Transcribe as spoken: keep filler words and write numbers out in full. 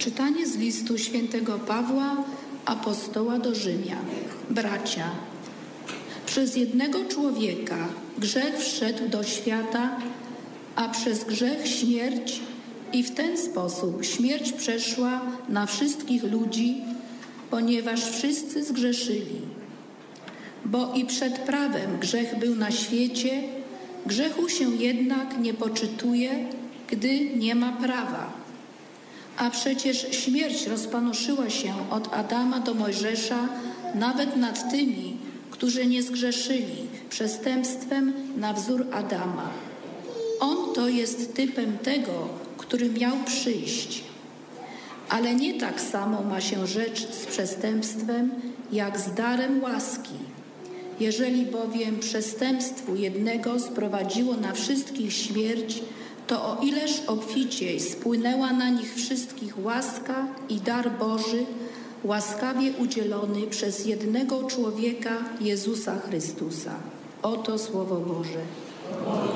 Czytanie z listu świętego Pawła, apostoła do Rzymian. Bracia, przez jednego człowieka grzech wszedł do świata, a przez grzech śmierć, i w ten sposób śmierć przeszła na wszystkich ludzi, ponieważ wszyscy zgrzeszyli. Bo i przed prawem grzech był na świecie, grzechu się jednak nie poczytuje, gdy nie ma prawa. A przecież śmierć rozpanoszyła się od Adama do Mojżesza nawet nad tymi, którzy nie zgrzeszyli przestępstwem na wzór Adama. On to jest typem tego, który miał przyjść. Ale nie tak samo ma się rzecz z przestępstwem, jak z darem łaski. Jeżeli bowiem przestępstwu jednego sprowadziło na wszystkich śmierć, to o ileż obficiej spłynęła na nich wszystkich łaska i dar Boży, łaskawie udzielony przez jednego człowieka, Jezusa Chrystusa. Oto Słowo Boże.